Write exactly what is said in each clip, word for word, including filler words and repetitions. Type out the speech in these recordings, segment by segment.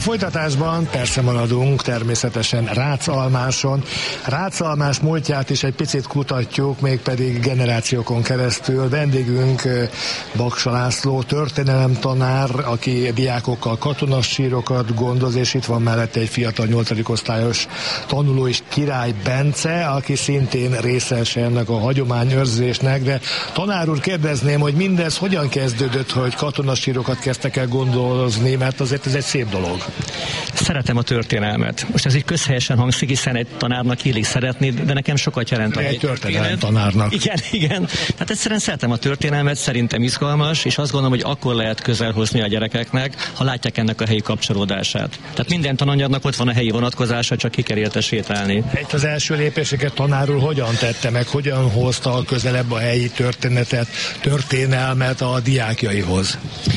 folytatásban persze maradunk természetesen Ráczalmáson. Ráczalmás múltját is egy picit kutatjuk, mégpedig generációkon keresztül. Vendégünk Baksa László, történelemtanár, aki diákokkal katonasírokat gondoz, és itt van mellette egy fiatal nyolcadik osztályos tanuló is, Király Bence, aki szintén részese ennek a hagyományőrzésnek. De tanár úr, kérdezném, hogy mindez hogyan kezdődött, hogy katonasírokat kezdtek el gondozni, mert azért ez egy szép dolog. Szeretem a történelmet. Most ez így közhelyesen hangzik, hiszen egy tanárnak illik szeretni, de nekem sokat jelent a egy történelem tanárnak. Igen, igen. Tehát egyszerűen szeretem a történelmet, szerintem izgalmas, és azt gondolom, hogy akkor lehet közel hozni a gyerekeknek, ha látják ennek a helyi kapcsolódását. Tehát minden tananyagnak ott van a helyi vonatkozása, csak ki kell érte sétálni. Itt az első lépéseket tanár úr hogyan tette meg, hogyan hozta közelebb a helyi történetet, történelmet a diákjaihoz?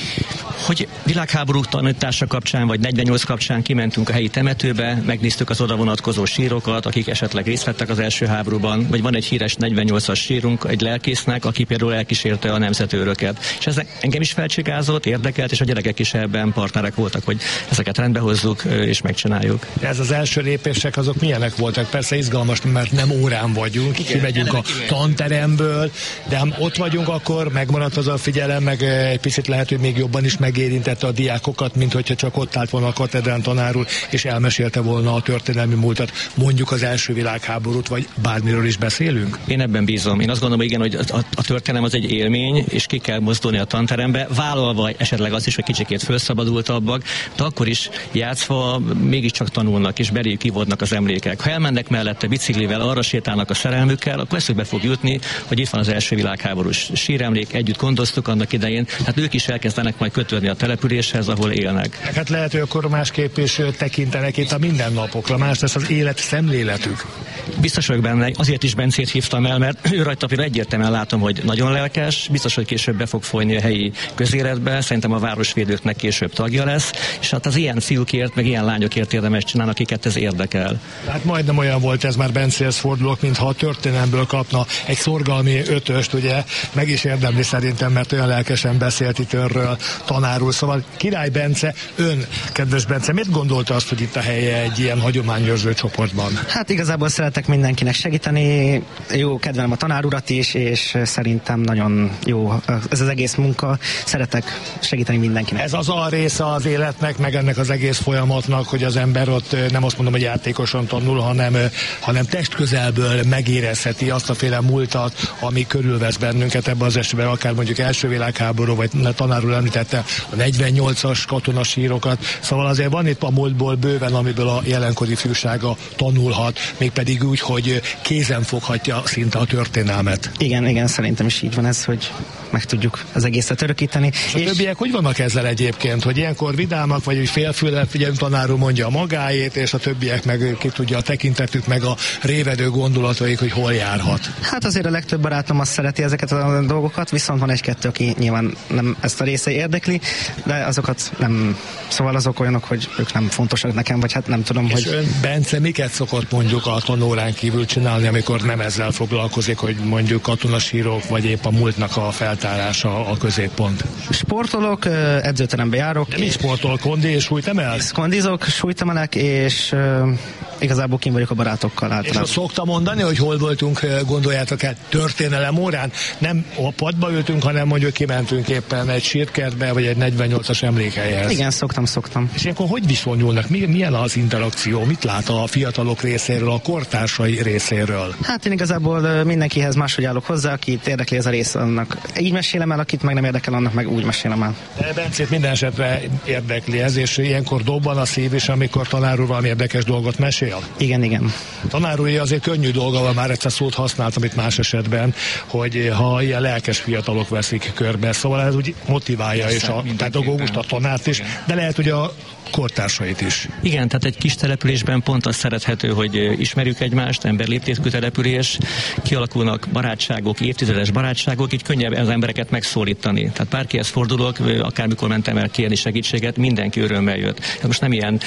Hogy világháború tanítása kapcsán, vagy negyvennyolc kapcsán kimentünk a helyi temetőbe, megnéztük az oda vonatkozó sírokat, akik esetleg részt vettek az első háborúban, vagy van egy híres negyvennyolcas sírunk egy lelkésznek, aki például elkísérte a nemzetőröket. És ez engem is felcsigázott, érdekelt, és a gyerekek is ebben partnerek voltak, hogy ezeket rendbe hozzuk és megcsináljuk. Ez az első lépések azok milyenek voltak? Persze izgalmas, mert nem órán vagyunk, kimegyünk a tanteremből, de ha ott vagyunk, akkor megmaradt az a figyelem, meg egy picit lehet, hogy még jobban is megérintette a diákokat, mint hogyha csak ott állt volna a katedrán tanár úr, és elmesélte volna a történelmi múltat, mondjuk az első világháborút, vagy bármiről is beszélünk? Én ebben bízom. Én azt gondolom, igen, hogy a, a történelem az egy élmény, és ki kell mozdulni a tanterembe, vállalva esetleg az is, hogy kicsikét felszabadultabbak, de akkor is játszva mégiscsak tanulnak, és beléjük kivódnak az emlékek. Ha elmennek mellette biciklivel, arra sétálnak a szerelmükkel, akkor eszükbe fog jutni, hogy itt van az első világháborús síremlék, együtt gondoztuk annak idején, hát ők is elkezdenek majd kötődni a településhez, ahol élnek. Hát lehet, hogy akkor másképp is tekintenek itt a mindennapokra, más lesz az élet szemléletük. Biztos vagyok benne, azért is Bencét hívtam el, mert ő rajta például egyértelműen látom, hogy nagyon lelkes, biztos, hogy később be fog folyni a helyi közéletbe, szerintem a városvédőknek később tagja lesz, és hát az ilyen fiúkért, meg ilyen lányokért érdemes csinálni, akiket ez érdekel. Hát majdnem olyan volt ez, már Bencéhez fordulok, mintha a történelemből kapna egy szorgalmi ötöst, ugye, meg is érdemli szerintem, mert olyan lelkesen beszélt itt önről, tanár úr. Szóval Király Bence, ön, kedves Bence, mit gondolta azt, hogy itt a helye egy ilyen hagyományőrző csoportban? Hát igazából szeretek mindenkinek segíteni, jó kedvelem a tanár urat is, és szerintem nagyon jó ez az egész munka, szeretek segíteni mindenkinek. Ez az a része az életnek, meg ennek az egész folyamatnak, hogy az ember ott nem azt mondom, hogy játékosan tanul, hanem, hanem testközelből megérezheti azt a féle múltat, ami körülvesz bennünket ebben az esetben, akár mondjuk első világháború, vagy tanár úr említette a negyvennyolcas katonasírokat, szóval azért van itt a múltból bőven, amiből a jelenkori fűsága tanulhat, mégpedig úgy, hogy kézen foghatja szinte a történelmet. Igen, igen, szerintem is így van ez, hogy meg tudjuk az egészet örökíteni. És a és... többiek hogy vannak ezzel egyébként, hogy ilyenkor vidámak, vagy hogy félfüllel figyelünk, tanár úr mondja a magáét, és a többiek meg ki tudja a tekintetük, meg a révedő gondolataik, hogy hol járhat. Hát azért a legtöbb barátom azt szereti ezeket a dolgokat, viszont van egy-kettő, aki nyilván nem ezt a része érdekli, de azokat nem, szóval azok olyanok, hogy ők nem fontosak nekem, vagy hát nem tudom, és hogy... És ön, Bence, miket szokott mondjuk a tanórán kívül csinálni, amikor nem ezzel foglalkozik, hogy mondjuk katonasírok, vagy épp a múltnak a feltárása a középpont? Sportolok, edzőterembe járok. De mi sportol? Kondi és súlytemel? Kondizok, súlytemelek, és uh, igazából kim vagyok a barátokkal általában. És azt szokta mondani, hogy hol voltunk, gondoljátok el, történelem órán? Nem a padba ültünk, hanem mondjuk kimentünk éppen egy sírkertbe, vagy egy negyvennyolcas emlékhelyhez. Igen, szoktam, szoktam. És ilyenkor hogy viszonyulnak? Milyen az interakció? Mit lát a fiatalok részéről, a kortársai részéről? Hát én igazából mindenkihez máshogy állok hozzá, akit érdekli ez a rész, annak így mesélem el, akit meg nem érdekel, annak meg úgy mesélem el. De Bencét minden esetre érdekli ez, és ilyenkor dobban a szív is, amikor tanár úr valami érdekes dolgot mesél? Igen, igen. Tanár úr azért könnyű dolga van, már egyszer szót használtam itt más esetben, hogy ha ilyen lelkes fiatalok veszik körbe, szóval ez úgy motiválja, és a pedagógust, a tanárt is, de lehet, hogy a kortársait is. Igen, tehát egy kis településben pont az szerethető, hogy ismerjük egymást, emberléptékű település, kialakulnak barátságok, évtizedes barátságok, így könnyebb az embereket megszólítani. Tehát bárkihez fordulok, akármikor mentem el kérni segítséget, mindenki örömmel jött. Hát most nem ilyen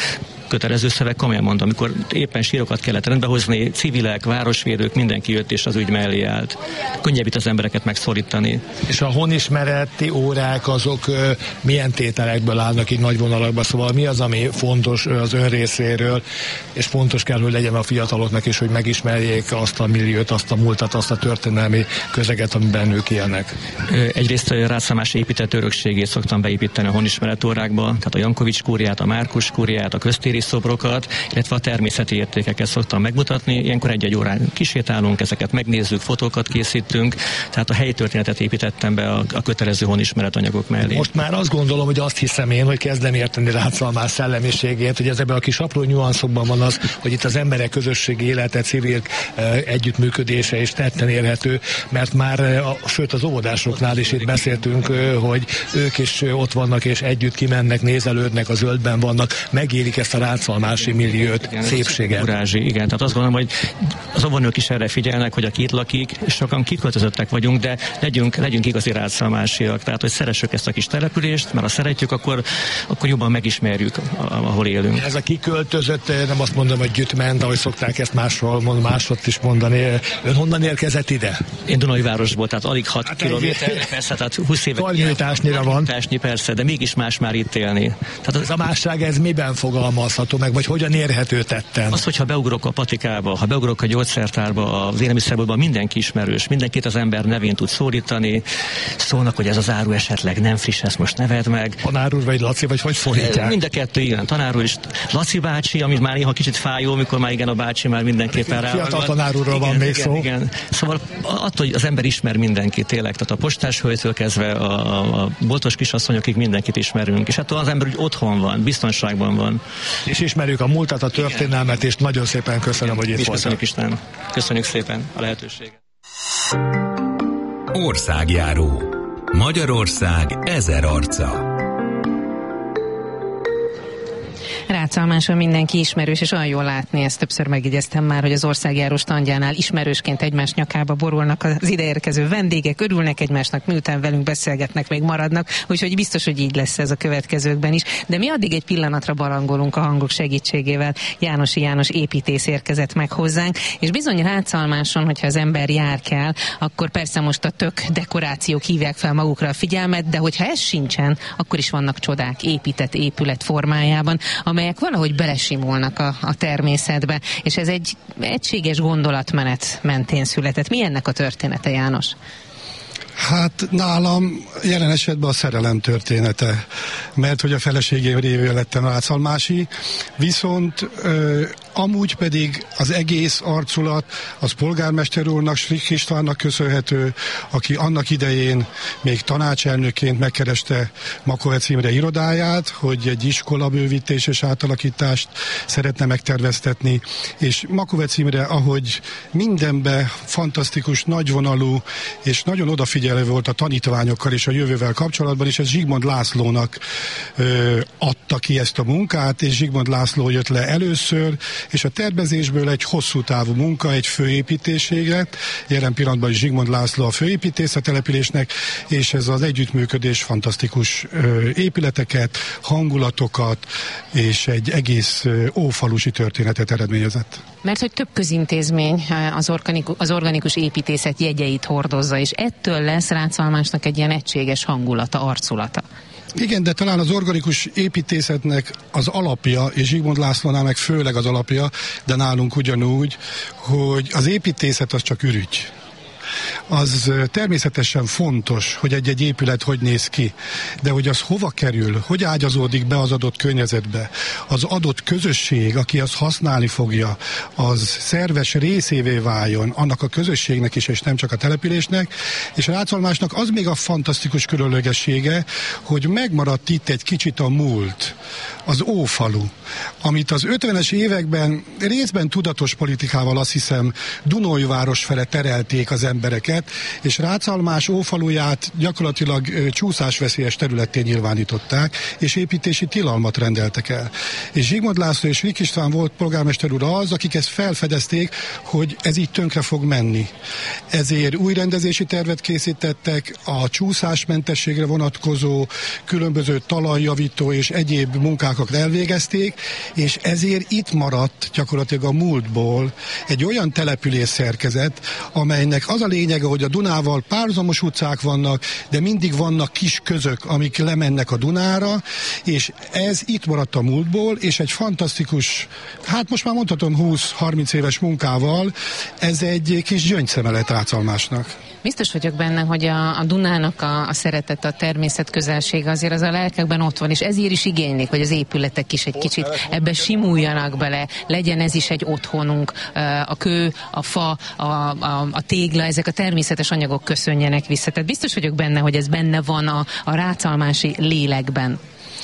kötelező szöveg, komolyan mondom, amikor éppen sírokat kellett rendbehozni, civilek, városvédők, mindenki jött és az ügy mellé állt. Könnyebb itt az embereket megszorítani. És a honismereti órák azok ö, milyen tételekből állnak így nagy vonalakban, szóval mi az, ami fontos az ön részéről, és fontos kell, hogy legyen a fiataloknak is, hogy megismerjék azt a milliót, azt a múltat, azt a történelmi közeget, amiben ők élnek. Egyrészt a Rácsalmás épített örökségét szoktam beépíteni a honismeret órákba, tehát a Jankovics kúriát, a Márkus kúriát, a köztéri szobrokat, illetve a természeti értékeket szoktam megmutatni. Ilyenkor egy-egy órán kisétálunk, ezeket megnézzük, fotókat készítünk, tehát a helyi történetet építettem be a, a kötelező honismeret anyagok mellé. Most már azt gondolom, hogy azt hiszem én, hogy kezdem érteni Rácsalmás szellemiségét, hogy ez ebben a kis apró nyuanszokban van az, hogy itt az emberek közösségi élete, civil együttműködése is tetten érhető, mert már, sőt az óvodásoknál is itt beszéltünk, hogy ők is ott vannak, és együtt kimennek, nézelődnek, a zöldben vannak, megélik ezt a rácalmási milliót, igen, szépséget. Urázsi, igen, tehát azt gondolom, hogy az óvónők is erre figyelnek, hogy aki itt lakik, és sokan kiköltözöttek vagyunk, de legyünk, legyünk igazi rácalmásiak, tehát hogy szeressük ezt a kis települést, mert ha szeretjük, akkor, akkor jobban megismerjük, ahol élünk. Ez a kiköltözött, nem azt mondom, hogy gyütment, ahogy szokták ezt másról, másról is mondani. Ön honnan érkezett ide? Én Dunajvárosból, tehát alig hat hát kilométer, persze, tehát húsz éve. Tarnyújtásnyira van. Tarnyújtásnyi, persze, de mégis más már itt élni. Tehát ez a másság, ez miben fogalmazható meg, vagy hogyan érhető tetten? Az, hogyha beugrok a patikába, ha beugrok a gyógyszertárba, az élelmiszerboltban, mindenki ismerős, mindenkit az ember nevén tud szólítani, szólnak, hogy ez az áru esetleg nem friss, ezt most neved meg. Tanár úr vagy Laci, vagy hogy szólítják? Mind a kettő, igen, tanár úr is. Laci bácsi, ami már néha kicsit fájó, mikor már igen, a bácsi már mindenképpen rá. Fiatal tanár úrról van még igen, szó. Igen. Szóval attól, hogy az ember ismer mindenkit tényleg, tehát a postás hölgytől kezdve a, a boltos kisasszonyokig mindenkit ismerünk, és attól az ember úgy otthon van, biztonságban van. És ismerjük a múltat, a történelmet, és nagyon szépen köszönöm, igen, hogy itt voltak. Köszönjük Isten. Köszönjük szépen a lehetőséget. Országjáró. Magyarország ezer arca. Rácalmáson mindenki ismerős, és olyan jól látni, ezt többször megjegyeztem már, hogy az országjáró standjánál ismerősként egymás nyakába borulnak az ideérkező vendégek, örülnek egymásnak, miután velünk beszélgetnek, még maradnak, úgyhogy biztos, hogy így lesz ez a következőkben is. De mi addig egy pillanatra barangolunk a hangok segítségével. Jánosi János építész érkezett meg hozzánk, és bizony Rácalmáson, hogyha az ember jár kell, akkor persze most a tök dekorációk hívják fel magukra a figyelmet, de hogyha ez sincsen, akkor is vannak csodák épített épület formájában, amelyek valahogy belesimulnak a, a természetbe, és ez egy egységes gondolatmenet mentén született. Mi ennek a története, János? Hát nálam jelen esetben a szerelem története, mert hogy a feleségém révén lettem rácalmási, viszont ö, amúgy pedig az egész arculat az polgármester úrnak, Srik Istvánnak köszönhető, aki annak idején még tanácselnökként megkereste Makovec Imre irodáját, hogy egy iskola bővítés és átalakítást szeretne megterveztetni, és Makovec Imre, ahogy mindenben fantasztikus, nagyvonalú és nagyon odafigyelő volt a tanítványokkal és a jövővel kapcsolatban, és ez Zsigmond Lászlónak ö, adta ki ezt a munkát, és Zsigmond László jött le először, és a tervezésből egy hosszú távú munka, egy főépítésére, jelen pillanatban is Zsigmond László a főépítész a településnek, és ez az együttműködés fantasztikus ö, épületeket, hangulatokat, és egy egész ö, ófalusi történetet eredményezett. Mert hogy több közintézmény az organikus, az organikus építészet jegyeit hordozza, és ettől lesz Rácalmásnak egy ilyen egységes hangulata, arculata. Igen, de talán az organikus építészetnek az alapja, és Zsigmond Lászlónál meg főleg az alapja, de nálunk ugyanúgy, hogy az építészet az csak ürügy. Az természetesen fontos, hogy egy-egy épület hogy néz ki, de hogy az hova kerül, hogy ágyazódik be az adott környezetbe, az adott közösség, aki azt használni fogja, az szerves részévé váljon annak a közösségnek is, és nem csak a településnek, és a Rácalmásnak az még a fantasztikus különlegessége, hogy megmaradt itt egy kicsit a múlt, az ófalu, amit az ötvenes években részben tudatos politikával, azt hiszem, Dunajváros fele terelték az embereket, és Rácalmás ófaluját gyakorlatilag ö, csúszásveszélyes területté nyilvánították, és építési tilalmat rendeltek el. És Zsigmond László és Srik István volt polgármester úr az, akik ezt felfedezték, hogy ez így tönkre fog menni. Ezért új rendezési tervet készítettek, a csúszásmentességre vonatkozó különböző talajjavító és egyéb munkákat elvégezték, és ezért itt maradt gyakorlatilag a múltból egy olyan település szerkezet, amelynek az a lényege, hogy a Dunával párhuzamos utcák vannak, de mindig vannak kis közök, amik lemennek a Dunára, és ez itt maradt a múltból, és egy fantasztikus, hát most már mondhatom húsz-harminc éves munkával, ez egy kis gyöngyszeme lett Rácalmásnak. Biztos vagyok benne, hogy a, a Dunának a, a szeretete, a természet közelsége azért az a lelkekben ott van, és ezért is igénylik, hogy az épületek is egy kicsit ebbe simuljanak bele, legyen ez is egy otthonunk, a kő, a fa, a, a, a tégla, ezek a természetes anyagok köszönjenek vissza. Tehát biztos vagyok benne, hogy ez benne van a, a rácalmási lélekben.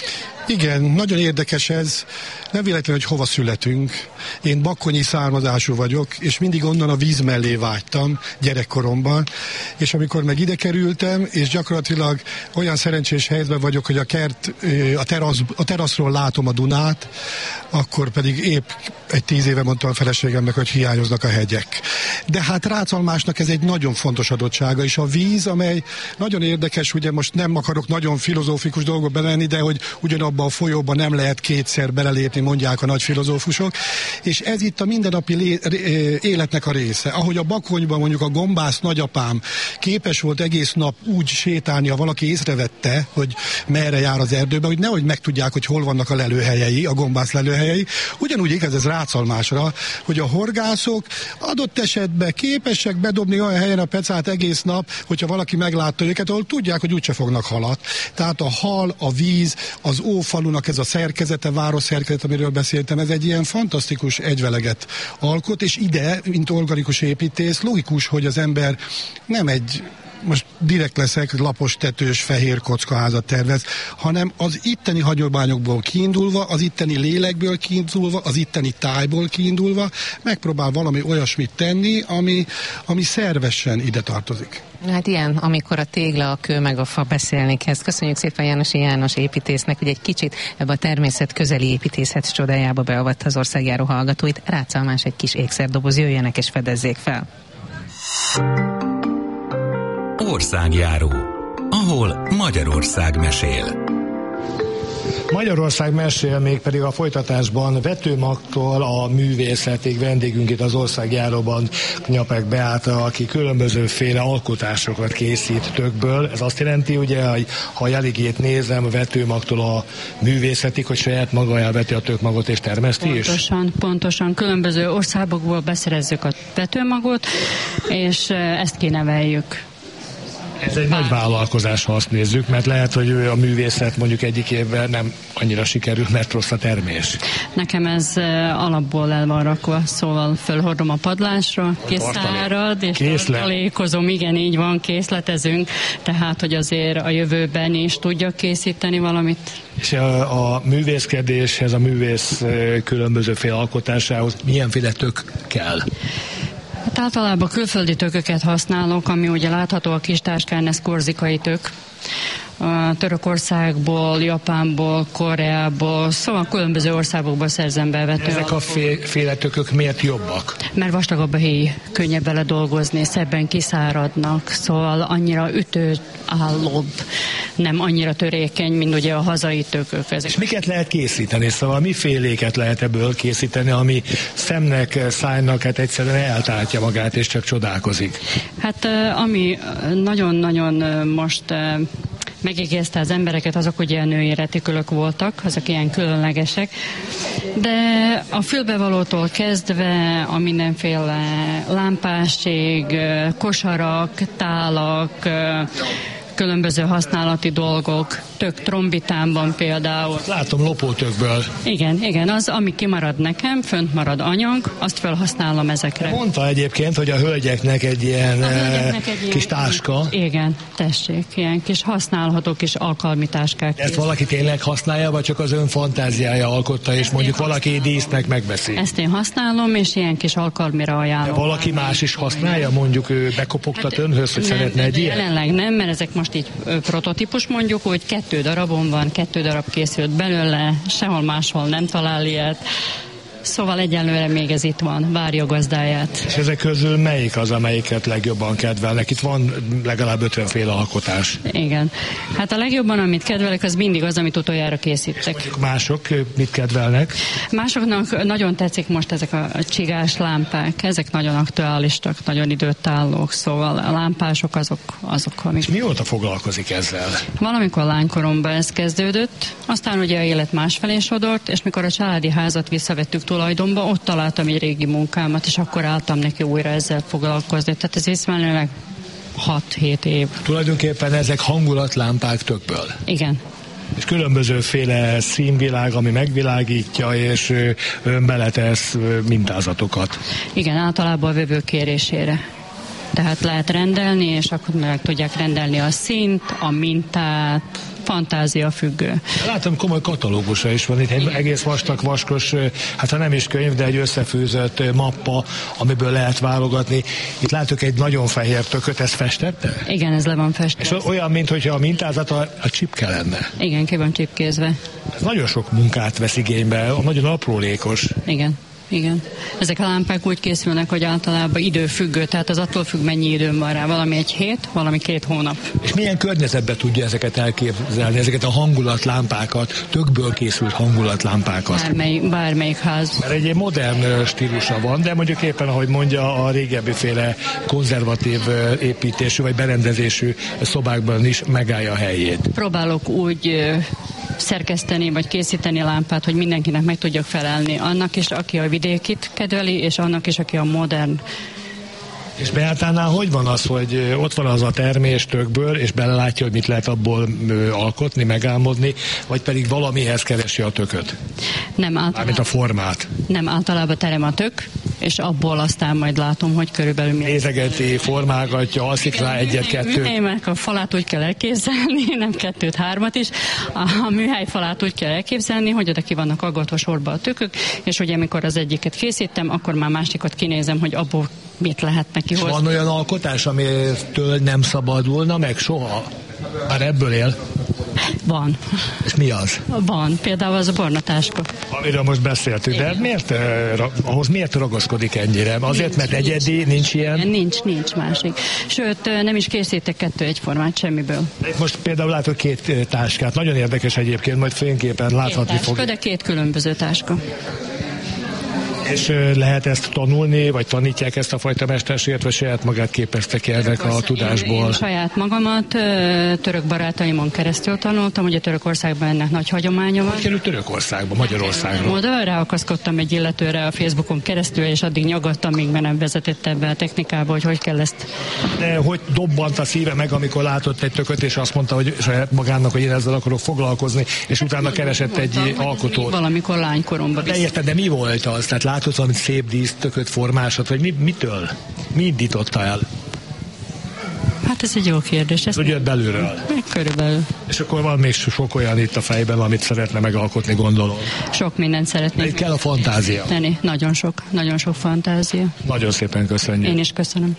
Igen, nagyon érdekes ez. Nem véletlen, hogy hova születünk. Én bakkonyi származású vagyok, és mindig onnan a víz mellé vágytam gyerekkoromban. És amikor meg ide kerültem, és gyakorlatilag olyan szerencsés helyzetben vagyok, hogy a kert, a, terasz, a teraszról látom a Dunát, akkor pedig épp egy tíz éve mondtam a feleségemnek, hogy hiányoznak a hegyek. De hát Rácalmásnak ez egy nagyon fontos adottsága, és a víz, amely nagyon érdekes, ugye most nem akarok nagyon filozófikus dolgok belenni, de hogy ugyanabban a folyóban nem lehet kétszer belelépni, mondják a nagy filozófusok, és ez itt a mindennapi lé- életnek a része. Ahogy a Bakonyban mondjuk a gombász nagyapám képes volt egész nap úgy sétálni, ha valaki észrevette, hogy merre jár az erdőbe, hogy nehogy megtudják, hogy hol vannak a lelőhelyei, a gombász lelőhelyei. Ugyanúgy igaz ez Rácalmásra, hogy a horgászok adott esetben képesek bedobni olyan helyen a pecát egész nap, hogyha valaki meglátta őket, ahol tudják, hogy úgyse fognak halat. Tehát a hal, a víz, az ófalunak ez a szerkezete, város szerkezet, amiről beszéltem, ez egy ilyen fantasztikus egyveleget alkot, és ide, mint organikus építész, logikus, hogy az ember nem egy, most direkt leszek, lapos tetős fehér kockaházat tervez, hanem az itteni hagyományokból kiindulva, az itteni lélekből kiindulva, az itteni tájból kiindulva megpróbál valami olyasmit tenni, ami, ami szervesen ide tartozik. Hát ilyen, amikor a tégla, a kő meg a fa beszélni kezd. Köszönjük szépen Jánosi János építésznek, hogy egy kicsit ebbe a természet közeli építészet csodájába beavatta az országjáró hallgatóit. Rácalmás egy kis ékszerdoboz, jöjjenek és fedezzék fel. Országjáró, ahol Magyarország mesél. Magyarország mesél még pedig a folytatásban vetőmagtól a művészetig vendégünk itt az országjáróban Knyapek Beáta, aki különbözőféle alkotásokat készít tökből. Ez azt jelenti, ugye, hogy ha a jeligét nézem, a vetőmagtól a művészetig, hogy saját maga elveti a tökmagot és termeszti is? Pontosan, pontosan. Különböző országokból beszerezzük a vetőmagot, és ezt kineveljük. Ez egy nagy vállalkozás, ha azt nézzük, mert lehet, hogy ő a művészet mondjuk egyik évben nem annyira sikerül, mert rossz a termés. Nekem ez alapból el van rakva, szóval fölhordom a padlásra, készárad, és tartalékozom, igen, így van, készletezünk, tehát, hogy azért a jövőben is tudjak készíteni valamit. És a, a művészkedéshez, a művész különbözőféle alkotásához milyenféle tök kell? Hát általában külföldi tököket használok, ami ugye látható a kis táskán, ez korzikai tök. Törökországból, Japánból, Koreából, szóval különböző országokból szerzem be vető. Ezek a féle tökök miért jobbak? Mert vastagabb a héj, könnyebb vele dolgozni, szebben kiszáradnak, szóval annyira ütőállóbb, nem annyira törékeny, mint ugye a hazai tökök. Ezek. És miket lehet készíteni? Szóval miféléket lehet ebből készíteni, ami szemnek, szájnak hát egyszerűen eltáltja magát, és csak csodálkozik? Hát ami nagyon-nagyon most megígézte az embereket, azok ugye a női retikülök voltak, azok ilyen különlegesek, de a fülbevalótól kezdve a mindenféle lámpásig, kosarak, tálak, különböző használati dolgok, tök trombitámban például. Látom lopótökből. Igen, igen, az, ami kimarad nekem, fönt marad anyag, azt felhasználom ezekre. Mondta egyébként, hogy a hölgyeknek egy ilyen, hölgyeknek egy kis ilyen, táska. Igen, tessék, ilyen kis használható kis alkalmi táskák. Ezt valaki tényleg használja, vagy csak az ön fantáziája alkotta, és ezt mondjuk valaki használom. Dísznek megveszi? Ezt én használom, és ilyen kis alkalmira ajánlom. De valaki más is használja, mondjuk ő bekopogtat hát, önhöz, hogy nem, szeretne egy ilyen? Jelenleg nem, mert ezek most így prototípus mondjuk, hogy kettő darabon van, kettő darab készült belőle, sehol máshol nem talál ilyet. Szóval egyelőre még ez itt van, várja a gazdáját. És ezek közül melyik az, amelyiket legjobban kedvelnek? Itt van legalább ötvenféle alkotás. Igen. Hát a legjobban, amit kedvelek, az mindig az, amit utoljára készítek. Mások mit kedvelnek? Másoknak nagyon tetszik most ezek a csigás lámpák. Ezek nagyon aktuálisak, nagyon időtállók, szóval a lámpások azok, azok amik... És mióta foglalkozik ezzel? Valamikor lánykoromban ez kezdődött, aztán ugye a élet másfelé sodort, és mikor a családi házat visszavettük tulajdonba, ott találtam egy régi munkámat, és akkor álltam neki újra ezzel foglalkozni. Tehát ez viszonylag hat-hét év. Tulajdonképpen ezek hangulatlámpák tökből? Igen. És különbözőféle színvilág, ami megvilágítja, és ön beletesz mintázatokat. Igen, általában a vevő kérésére. Tehát lehet rendelni, és akkor meg tudják rendelni a színt, a mintát, fantázia függő. Látom, komoly katalógusa is van itt, egy egész vastag, vaskos, hát ha nem is könyv, de egy összefűzött mappa, amiből lehet válogatni. Itt látok egy nagyon fehér tököt, ez festette? Igen, ez le van festve. És olyan, mintha a mintázata a csipke lenne. Igen, ki van csipkézve. Ez nagyon sok munkát vesz igénybe, nagyon aprólékos. Igen. Igen. Ezek a lámpák úgy készülnek, hogy általában időfüggő, tehát az attól függ, mennyi időm van rá. Valami egy hét, valami két hónap. És milyen környezetben tudja ezeket elképzelni, ezeket a hangulatlámpákat, tökből készült hangulatlámpákat? Bármely, bármelyik ház. Mert egy modern stílusa van, de mondjuk éppen, ahogy mondja, a régebbiféle konzervatív építésű vagy berendezésű szobákban is megállja a helyét. Próbálok úgy szerkeszteni, vagy készíteni lámpát, hogy mindenkinek meg tudjak felelni. Annak is, aki a vidékit kedveli, és annak is, aki a modern. És Beátánál hogy van az, hogy ott van az a termés tökből, és belelátja, hogy mit lehet abból alkotni, megálmodni, vagy pedig valamihez keresi a tököt? Nem általában. Mármint a formát. Nem, általában terem a tök, és abból aztán majd látom, hogy körülbelül mi. Nézegeti, formálgatja, alszik rá egyet-kettőt. Műhelynek a falát úgy kell elképzelni, nem kettőt, hármat is. A műhely falát úgy kell elképzelni, hogy oda ki vannak aggatva sorba a tökök, és ugye amikor az egyiket készítem, akkor már másikat kinézem, hogy abból mit lehet neki hozni. Van olyan alkotás, amitől nem szabadulna meg soha? Már ebből él? Van. És mi az? Van. Például az a barna táska. Amiről most beszéltünk, de miért, ahhoz miért ragaszkodik ennyire? Azért, mert egyedi, nincs ilyen? Nincs, nincs másik. Sőt, nem is készítek kettő egyformát semmiből. De itt most például látok két táskát. Nagyon érdekes egyébként, majd fényképen láthatni fog. De két különböző táska. És lehet ezt tanulni, vagy tanítják ezt a fajta mesterséget, vagy saját magát képeztek ennek a tudásból? Én, én saját magamat török barátaimon keresztül tanultam, ugye Törökországban ennek nagy hagyománya van. Került Törökországba, Magyarországra? Oda ráakaszkodtam egy illetőre a Facebookon keresztül, és addig nyagadtam, míg nem vezetett ebbe a technikába, hogy hogy kell ezt. De hogy dobbant a szíve meg, amikor látott egy tököt, és azt mondta, hogy saját magának, hogy én ezzel akarok foglalkozni, és utána keresett egy mondtam, alkotót. Valamikor lánykoromban. De érted, de mi volt az? Tehát látott valami szép dísztököt, formásat, vagy mi, mitől? Mi indította el? Hát ez egy jó kérdés. Ez úgy jött belülről. Körülbelül. És akkor van még sok olyan itt a fejben, amit szeretne megalkotni, gondolom. Sok mindent szeretnék. Itt kell a fantázia. Tenni. Nagyon sok, nagyon sok fantázia. Nagyon szépen köszönjük. Én is köszönöm.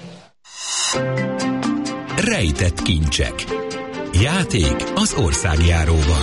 Rejtett kincsek. Játék az országjáróban.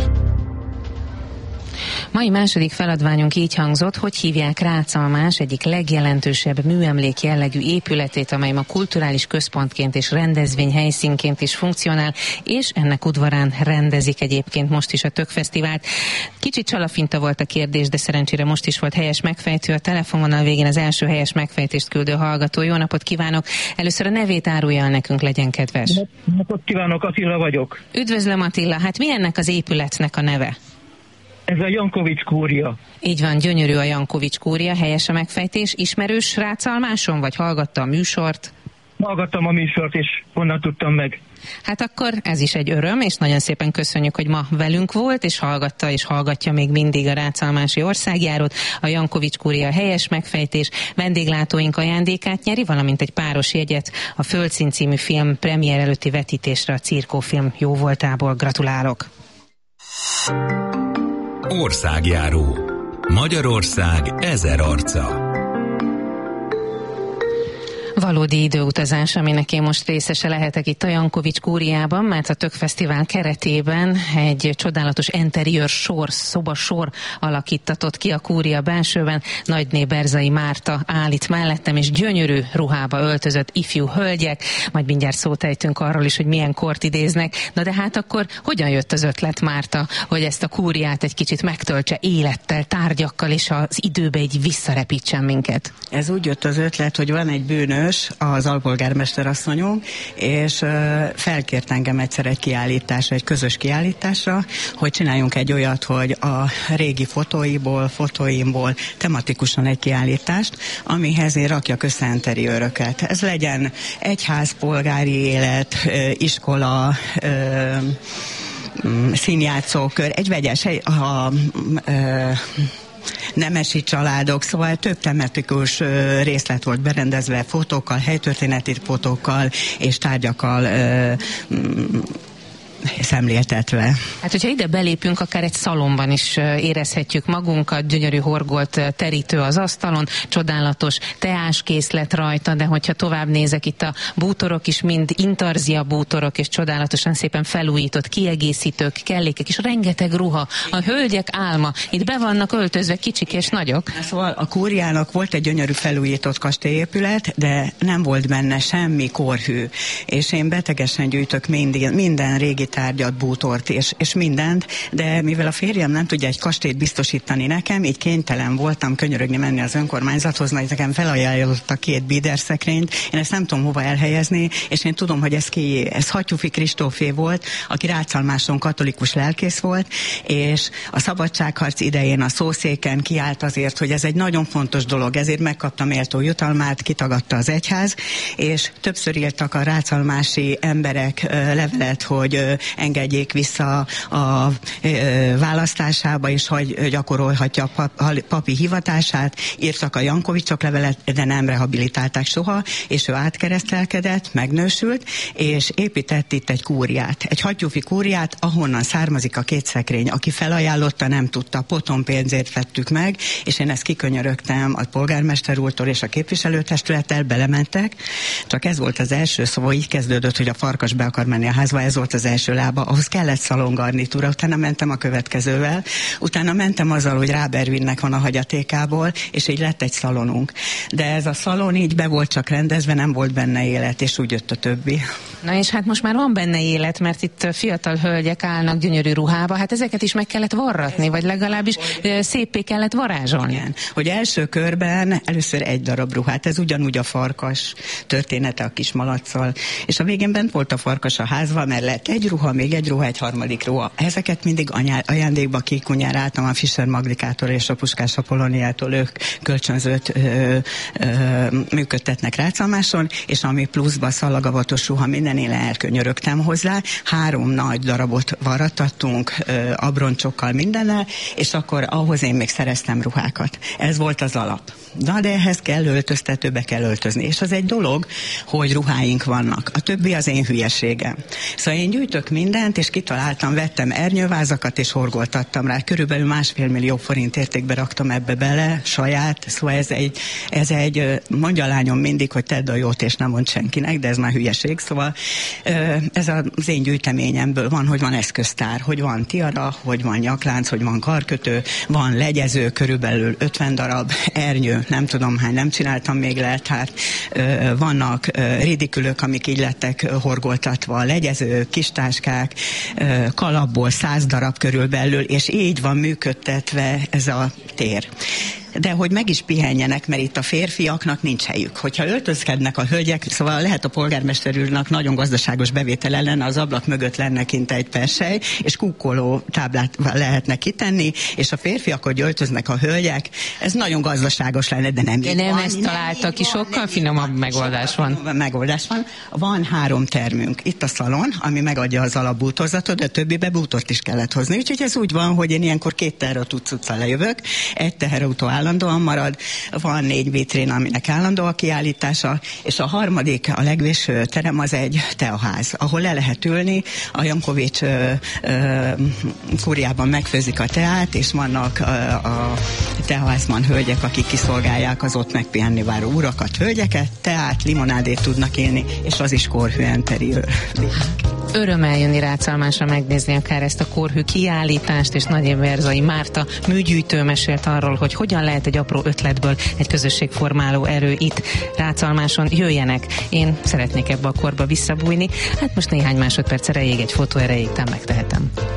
Mai második feladványunk így hangzott, hogy hívják Rácalmás egyik legjelentősebb műemlék jellegű épületét, amely ma kulturális központként és rendezvény helyszínként is funkcionál, és ennek udvarán rendezik egyébként most is a Tökfesztivált. Kicsit csalafinta volt a kérdés, de szerencsére most is volt helyes megfejtő. A telefonvonal végén az első helyes megfejtést küldő hallgató. Jó napot kívánok! Először a nevét árulja el nekünk, legyen kedves. Jó napot kívánok, Attila vagyok. Üdvözlöm, Attila! Hát mi ennek az épületnek a neve? Ez a Jankovics kúria. Így van, gyönyörű a Jankovics kúria, helyes a megfejtés. Ismerős Rácalmáson, vagy hallgatta a műsort? Hallgattam a műsort, és onnan tudtam meg. Hát akkor ez is egy öröm, és nagyon szépen köszönjük, hogy ma velünk volt, és hallgatta és hallgatja még mindig a Rácalmási országjárót. A Jankovics kúria helyes megfejtés. Vendéglátóink ajándékát nyeri, valamint egy páros jegyet a Földszín című film premier előtti vetítésre a Cirkó film jóvoltából. Gratulálok! Országjáró. Magyarország ezer arca. Valódi időutazás, aminek én most részese lehetek itt a Jankovics Kúriában, mert a Tök Fesztivál keretében egy csodálatos interiőr sor, szobasor alakítatott ki a Kúria belsőben. Nagyné Berzai Márta áll itt mellettem, és gyönyörű ruhába öltözött ifjú hölgyek, majd mindjárt szót ejtünk arról is, hogy milyen kort idéznek. Na de hát akkor hogyan jött az ötlet, Márta, hogy ezt a Kúriát egy kicsit megtöltse élettel, tárgyakkal, és az időbe egy visszarepítsen minket? Ez úgy jött az ötlet, hogy van egy bűnös, az alpolgármester asszonyom, és uh, felkért engem egyszer egy kiállításra, egy közös kiállításra, hogy csináljunk egy olyat, hogy a régi fotóiból, fotóimból tematikusan egy kiállítást, amihez én rakjak össze interiőröket. Ez legyen egyház, polgári élet, uh, iskola, uh, színjátszókör, egy vegyes, egy, a, uh, nemesi családok, szóval több tematikus uh, részlet volt berendezve fotókkal, helytörténeti fotókkal és tárgyakkal uh, mm, szemléltetve. Hát, hogyha ide belépünk, akár egy szalomban is érezhetjük magunkat, gyönyörű horgolt terítő az asztalon, csodálatos teáskészlet rajta, de hogyha tovább nézek, itt a bútorok is mind intarzia bútorok, és csodálatosan szépen felújított kiegészítők, kellékek, és rengeteg ruha. A hölgyek álma. Itt be vannak öltözve kicsik és nagyok. Szóval a Kúriának volt egy gyönyörű felújított kastélyépület, de nem volt benne semmi korhű. És én betegesen gyűjtök minden, minden régi tárgyat, bútort és, és mindent, de mivel a férjem nem tudja egy kastélyt biztosítani nekem, így kénytelen voltam könyörögni menni az önkormányzathoz, mert nekem felajánlott a két bíderszekrényt, én ezt nem tudom hova elhelyezni, és én tudom, hogy ez ki, ez Hattyúfi Kristófé volt, aki Rácalmáson katolikus lelkész volt, és a szabadságharc idején a szószéken kiállt azért, hogy ez egy nagyon fontos dolog, ezért megkapta méltó jutalmát, kitagadta az egyház, és többször írtak a rácalmási emberek levelet, hogy engedjék vissza a választásába, és hogy gyakorolhatja a papi hivatását. Írtak a Jankovicsok levelet, de nem rehabilitálták soha, és ő átkeresztelkedett, megnősült, és épített itt egy kúriát, egy hattyúfi kúriát, ahonnan származik a két szekrény. Aki felajánlotta, nem tudta, potom pénzért vettük meg, és én ezt kikönyörögtem a polgármester úrtól és a képviselőtestülettel, belementek, csak ez volt az első, szóval így kezdődött, hogy a farkas be akar menni a házba, ez volt az első lába, ahhoz kellett szalongarnitúra, utána mentem a következővel, utána mentem azzal, hogy Rábervinnek van a hagyatékából, és így lett egy szalonunk. De ez a szalon így be volt csak rendezve, nem volt benne élet, és úgy jött a többi. Na és hát most már van benne élet, mert itt fiatal hölgyek állnak gyönyörű ruhába, hát ezeket is meg kellett varratni, vagy legalábbis széppé kellett varázsolni. Igen, hogy első körben először egy darab ruhát, ez ugyanúgy a farkas története a kis malacccal, és a végén bent volt a farkas a házban, mert lett egy ruha, még egy ruha, egy harmadik ruha. Ezeket mindig anyá, ajándékba kikunyáráltam a Fischer Magdikától és a Puskás Apollóniától, ők kölcsönzőt ö, ö, működtetnek Rácalmáson, és ami pluszba szalagavatos ruha, mindenéle elkönyörögtem hozzá. Három nagy darabot varrattattunk, ö, abroncsokkal mindennel, és akkor ahhoz én még szereztem ruhákat. Ez volt az alap. Na, de ehhez kell öltöztetőbe kell öltözni. És az egy dolog, hogy ruháink vannak. A többi az én hülyeségem. Szóval én gyűjtök mindent, és kitaláltam, vettem ernyővázakat, és horgoltattam rá. Körülbelül másfél millió forint értékbe raktam ebbe bele, saját. Szóval ez egy, ez egy mondja a lányom mindig, hogy tedd a jót, és nem mond senkinek, de ez már hülyeség. Szóval ez az én gyűjteményemből van, hogy van eszköztár, hogy van tiara, hogy van nyaklánc, hogy van karkötő, van legyező, körülbelül ötven darab, ernyő, nem tudom hány, nem csináltam még leltárt, vannak ridikülök, amik így lettek horgoltatva, legyező, kis táskák, kalapból száz darab körülbelül, és így van működtetve ez a tér. De hogy meg is pihenjenek, mert itt a férfiaknak nincs helyük. Hogyha öltözkednek a hölgyek, szóval lehet a polgármester úrnak nagyon gazdaságos bevétele lenne, az ablak mögött lenne kint egy persely, és kukkoló táblát lehetne kitenni, és a férfiak, hogy öltöznek a hölgyek, ez nagyon gazdaságos lenne, de nem de így nem van. ezt találta ki, sokkal finomabb megoldás van. Megoldás van. Van három termünk. Itt a szalon, ami megadja az alapbútorzatot, de a többibe bútort is kellett hozni. Úgyhogy ez úgy van, hogy én ilyenkor két teherautó cuccal lejövök, egy teherautó állandóan marad, van négy vitrén, aminek állandó a kiállítása, és a harmadik, a legvégső terem az egy teaház, ahol le lehet ülni, a Jankovics ö, ö, kúriában megfőzik a teát, és vannak ö, a teaházban hölgyek, akik kiszolgálják az ott megpihenni váró urakat, hölgyeket, teát, limonádét tudnak élni, és az is korhűen terül. Öröm eljönni Ráczalmásra megnézni akár ezt a korhű kiállítást, és Nagy Verzai Márta műgyűjtő mesélt arról, hogy hogyan lehet egy apró ötletből egy közösségformáló erő itt Ráczalmáson. Jöjjenek! Én szeretnék ebbe a korba visszabújni. Hát most néhány másodperc erejéig, egy fotó erejéig, nem megtehetem.